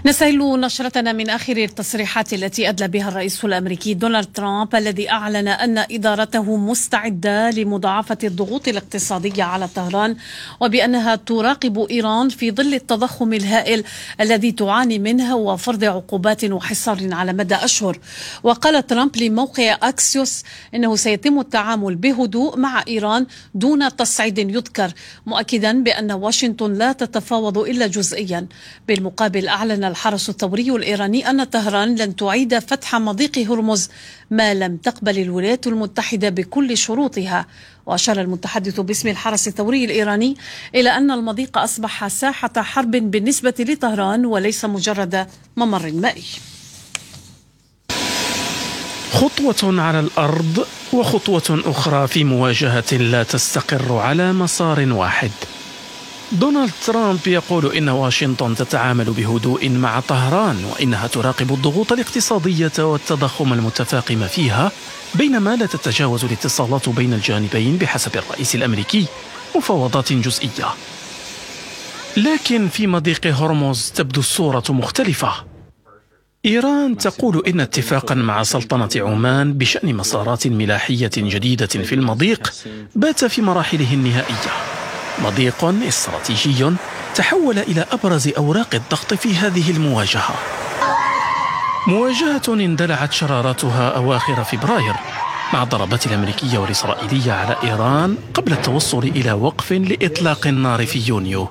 نستهل نشرتنا من آخر التصريحات التي أدلى بها الرئيس الأمريكي دونالد ترامب الذي أعلن أن إدارته مستعدة لمضاعفة الضغوط الاقتصادية على طهران وبأنها تراقب إيران في ظل التضخم الهائل الذي تعاني منه وفرض عقوبات وحصار على مدى أشهر. وقال ترامب لموقع أكسيوس إنه سيتم التعامل بهدوء مع إيران دون تصعيد يذكر، مؤكدا بأن واشنطن لا تتفاوض إلا جزئيا. بالمقابل أعلن الحرس الثوري الإيراني أن طهران لن تعيد فتح مضيق هرمز ما لم تقبل الولايات المتحدة بكل شروطها. وأشار المتحدث باسم الحرس الثوري الإيراني إلى أن المضيق أصبح ساحة حرب بالنسبة لطهران وليس مجرد ممر مائي. خطوة على الأرض وخطوة أخرى في مواجهة لا تستقر على مسار واحد. دونالد ترامب يقول إن واشنطن تتعامل بهدوء مع طهران وإنها تراقب الضغوط الاقتصادية والتضخم المتفاقم فيها، بينما لا تتجاوز الاتصالات بين الجانبين بحسب الرئيس الأمريكي مفاوضات جزئية. لكن في مضيق هرمز تبدو الصورة مختلفة. إيران تقول إن اتفاقا مع سلطنة عمان بشأن مسارات ملاحية جديدة في المضيق بات في مراحله النهائية. مضيق استراتيجي تحول إلى أبرز أوراق الضغط في هذه المواجهة، مواجهة اندلعت شراراتها أواخر فبراير مع الضربات الأمريكية والإسرائيلية على إيران قبل التوصل إلى وقف لإطلاق النار في يونيو.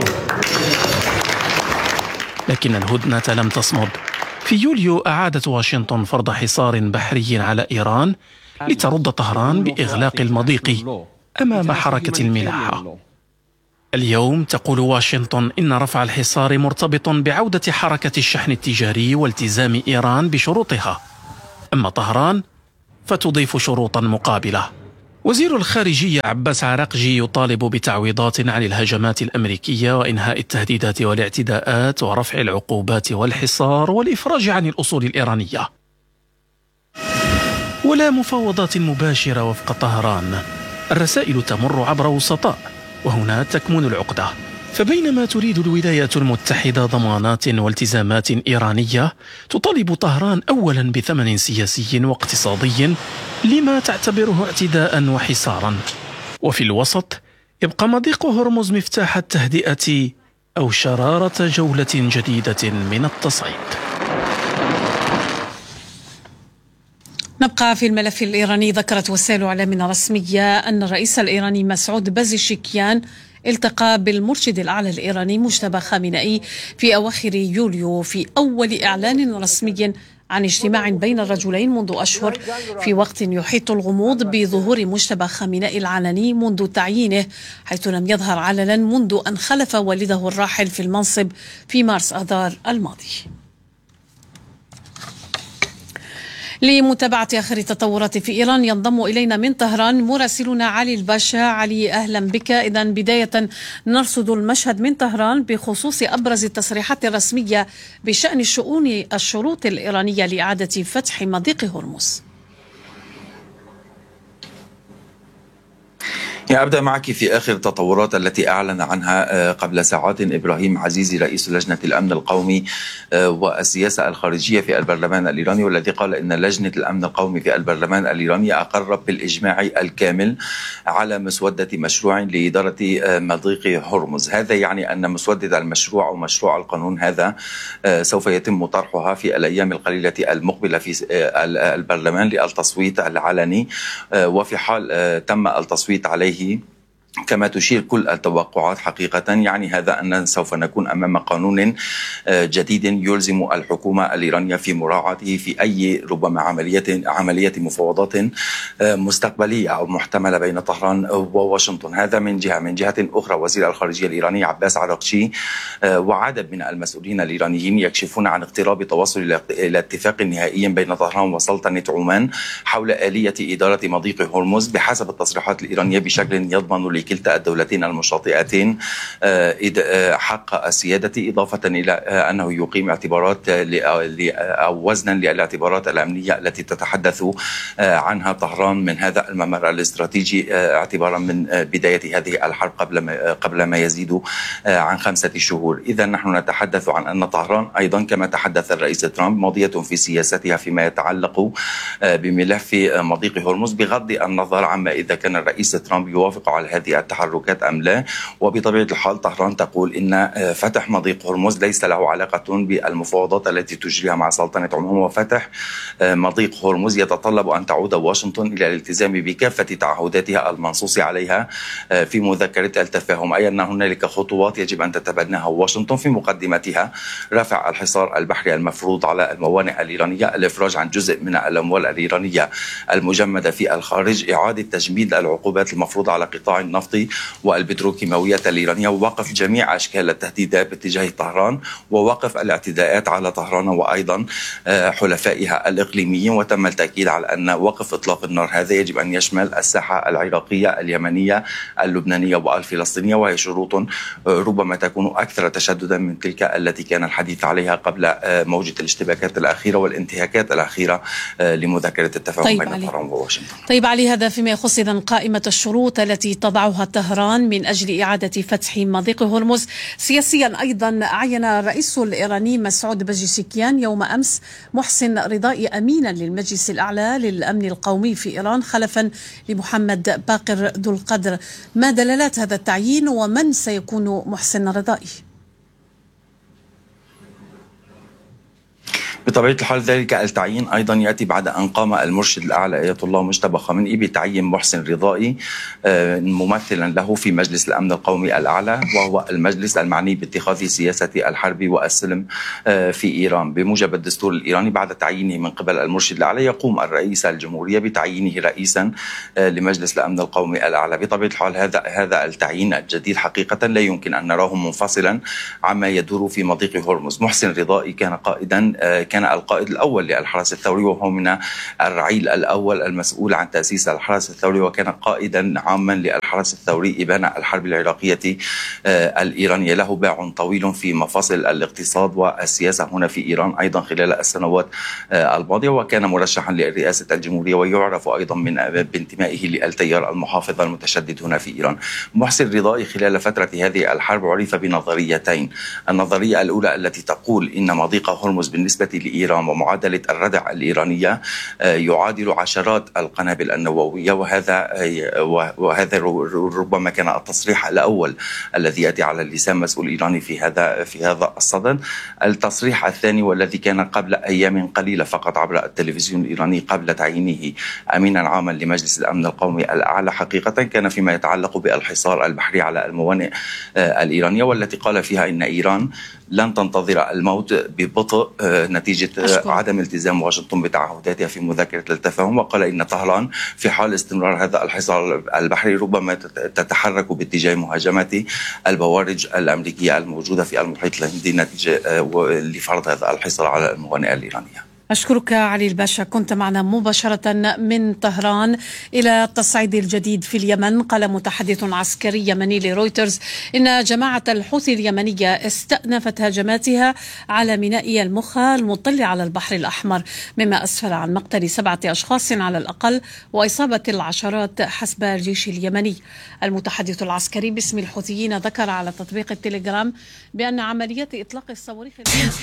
لكن الهدنة لم تصمد. في يوليو أعادت واشنطن فرض حصار بحري على إيران لترد طهران بإغلاق المضيق أمام حركة الملاحة. اليوم تقول واشنطن إن رفع الحصار مرتبط بعودة حركة الشحن التجاري والتزام إيران بشروطها، أما طهران فتضيف شروطا مقابلة. وزير الخارجية عباس عراقجي يطالب بتعويضات عن الهجمات الأمريكية وإنهاء التهديدات والاعتداءات ورفع العقوبات والحصار والإفراج عن الأصول الإيرانية. ولا مفاوضات مباشرة وفق طهران، الرسائل تمر عبر وسطاء، وهنا تكمن العقدة. فبينما تريد الولايات المتحدة ضمانات والتزامات إيرانية، تطالب طهران أولا بثمن سياسي واقتصادي لما تعتبره اعتداء وحصارا. وفي الوسط يبقى مضيق هرمز مفتاح التهدئة أو شرارة جولة جديدة من التصعيد. نبقى في الملف الإيراني. ذكرت وسائل إعلام رسمية أن الرئيس الإيراني مسعود بازيشكيان التقى بالمرشد الأعلى الإيراني مجتبى خامنئي في أواخر يوليو في أول إعلان رسمي عن اجتماع بين الرجلين منذ أشهر، في وقت يحيط الغموض بظهور مجتبى خامنئي العلني منذ تعيينه، حيث لم يظهر علنا منذ أن خلف والده الراحل في المنصب في مارس آذار الماضي. لمتابعة آخر التطورات في إيران ينضم إلينا من طهران مراسلنا علي الباشا. علي، أهلا بك. إذن بداية نرصد المشهد من طهران بخصوص أبرز التصريحات الرسمية بشأن الشروط الإيرانية لإعادة فتح مضيق هرمز. أبدأ معك في آخر التطورات التي أعلن عنها قبل ساعات إبراهيم عزيزي رئيس لجنة الأمن القومي والسياسة الخارجية في البرلمان الإيراني، والذي قال إن لجنة الأمن القومي في البرلمان الإيراني أقرت بالإجماع الكامل على مسودة مشروع لإدارة مضيق هرمز. هذا يعني أن مسودة المشروع ومشروع القانون هذا سوف يتم طرحها في الأيام القليلة المقبلة في البرلمان للتصويت العلني، وفي حال تم التصويت عليه كما تشير كل التوقعات حقيقة، يعني هذا أن سوف نكون أمام قانون جديد يلزم الحكومة الإيرانية في مراعاته في أي ربما عملية مفاوضات مستقبلية أو محتملة بين طهران وواشنطن. هذا من جهة. من جهة أخرى وزير الخارجية الإيراني عباس عراقجي وعدد من المسؤولين الإيرانيين يكشفون عن اقتراب التوصل إلى اتفاق نهائي بين طهران وسلطنة عمان حول آلية إدارة مضيق هرمز بحسب التصريحات الإيرانية بشكل يضمن لكلتا الدولتين المشاطئتين حق السيادة، إضافة إلى أنه يقيم اعتبارات أو وزنا للاعتبارات الأمنية التي تتحدث عنها طهران من هذا الممر الاستراتيجي اعتبارا من بداية هذه الحرب قبل ما يزيد عن 5 شهور. إذا نحن نتحدث عن أن طهران أيضا كما تحدث الرئيس ترامب ماضية في سياستها فيما يتعلق بملف مضيق هرمز، بغض النظر عما إذا كان الرئيس ترامب يوافق على هذه التحركات أم لا. وبطبيعة الحال طهران تقول إن فتح مضيق هرمز ليس له علاقة بالمفاوضات التي تجريها مع سلطنة عمان، وفتح مضيق هرمز يتطلب أن تعود واشنطن إلى الالتزام بكافة تعهداتها المنصوص عليها في مذكرة التفاهم، أي أن هنالك خطوات يجب أن تتبناها واشنطن، في مقدمتها رفع الحصار البحري المفروض على الموانئ الإيرانية، الإفراج عن جزء من الأموال الإيرانية المجمدة في الخارج، إعادة تجميد العقوبات المفروضة على قطاع النفط والبتروكيماويات الإيرانية، ووقف جميع أشكال التهديدات باتجاه طهران، ووقف الاعتداءات على طهران وأيضا حلفائها الإقليميين. وتم التأكيد على أن وقف إطلاق النار هذا يجب أن يشمل الساحة العراقية، اليمنية، اللبنانية والفلسطينية، وهي شروط ربما تكون أكثر تشددا من تلك التي كان الحديث عليها قبل موجة الاشتباكات الأخيرة والانتهاكات الأخيرة لمذكرة التفاهم بين طهران وواشنطن. طيب علي، هذا فيما يخص إذن قائمة الشروط التي تضعها طهران من أجل إعادة فتح مضيق هرمز. سياسيا أيضا أعين الرئيس الإيراني مسعود بزشكيان يوم أمس محسن رضائي أمينا للمجلس الأعلى للأمن القومي في إيران خلفا لمحمد باقر ذو القدر. ما دلالات هذا التعيين ومن سيكون محسن رضائي؟ بطبيعة الحال ذلك التعيين أيضا يأتي بعد أن قام المرشد الأعلى آية الله مجتبى خامنئي بتعيين محسن رضائي ممثلا له في مجلس الأمن القومي الأعلى، وهو المجلس المعني باتخاذ سياسة الحرب والسلم في إيران. بموجب الدستور الإيراني بعد تعيينه من قبل المرشد الأعلى يقوم الرئيس الجمهورية بتعيينه رئيسا لمجلس الأمن القومي الأعلى. بطبيعة الحال هذا التعيين الجديد حقيقة لا يمكن أن نراه منفصلا عما يدور في مضيق هرمز. محسن رضائي كان القائد الأول للحرس الثوري، وهو من الرعيل الأول المسؤول عن تأسيس الحرس الثوري، وكان قائدا عاما للحرس الثوري إبان الحرب العراقية الإيرانية. له باع طويل في مفاصل الاقتصاد والسياسة هنا في إيران أيضا خلال السنوات الماضية، وكان مرشحا لرئاسة الجمهورية، ويعرف أيضا بانتمائه للتيار المحافظ المتشدد هنا في إيران. محسن رضائي خلال فترة هذه الحرب عرف بنظريتين. النظرية الأولى التي تقول إن مضيق هرمز بالنسبة لإيران ومعادلة الردع الإيرانية يعادل عشرات القنابل النووية، وهذا ربما كان التصريح الأول الذي يأتي على لسان مسؤول إيراني في هذا الصدد. التصريح الثاني والذي كان قبل أيام قليلة فقط عبر التلفزيون الإيراني قبل تعيينه أمينا عاما لمجلس الأمن القومي الأعلى حقيقة كان فيما يتعلق بالحصار البحري على الموانئ الإيرانية، والتي قال فيها إن إيران لن تنتظر الموت ببطء نتيجة عدم التزام واشنطن بتعهداتها في مذكرة التفاهم. وقال إن طهران في حال استمرار هذا الحصار البحري ربما تتحرك باتجاه مهاجمة البوارج الأمريكية الموجودة في المحيط الهندي نتيجة لفرض هذا الحصار على الموانئ الإيرانية. أشكرك علي الباشا، كنت معنا مباشرة من طهران. إلى التصعيد الجديد في اليمن، قال متحدث عسكري يمني لرويترز إن جماعة الحوثي اليمنية استأنفت هجماتها على ميناء المخا المطل على البحر الأحمر، مما أسفر عن مقتل 7 أشخاص على الأقل وإصابة العشرات حسب الجيش اليمني. المتحدث العسكري باسم الحوثيين ذكر على تطبيق التليجرام بأن عمليات إطلاق الصواريخ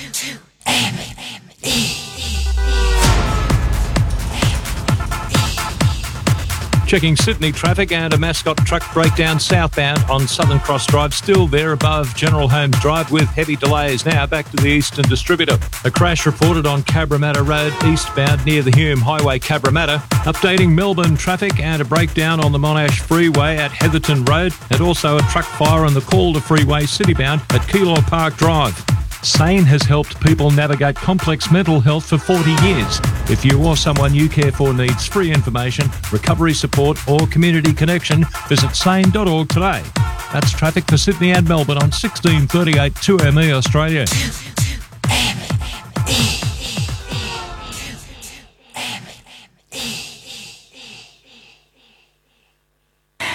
Checking Sydney traffic, and a Mascot truck breakdown southbound on Southern Cross Drive, still there above General Holmes Drive with heavy delays. Now back to the Eastern Distributor. A crash reported on Cabramatta Road eastbound near the Hume Highway, Cabramatta. Updating Melbourne traffic, and a breakdown on the Monash Freeway at Heatherton Road, and also a truck fire on the Calder Freeway citybound at Keilor Park Drive. SANE has helped people navigate complex mental health for 40 years. If you or someone you care for needs free information, recovery support or community connection, visit sane.org today. That's traffic for Sydney and Melbourne on 1638 2ME Australia.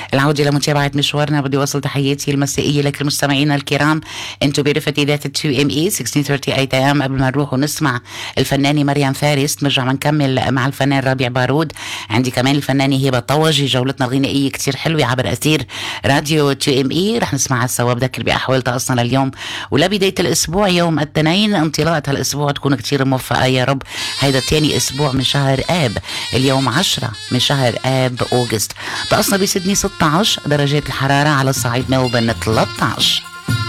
العودة لمتابعة مشوارنا. بدي وصل تحياتي المسائية لك المستمعين الكرام. انتو برفقة ذات 2ME 1638 AM. قبل ما نروح ونسمع الفنانة مريم فارس نرجع نكمل مع الفنان ربيع بارود. عندي كمان الفنانة هبة طوجي. جولتنا الغنائية كتير حلوة عبر أثير راديو 2ME. رح نسمعها سوا. بذكر بأحوال طقسنا لليوم ولبداية الأسبوع يوم الاثنين. انطلاقة هالأسبوع تكون كتير موفقة يا رب. هيدا تاني أسبوع من شهر آب. اليوم 10 من شهر آب أوغست. طقسنا بسيدني 16 درجات الحرارة، على الصعيد ملبورن 13.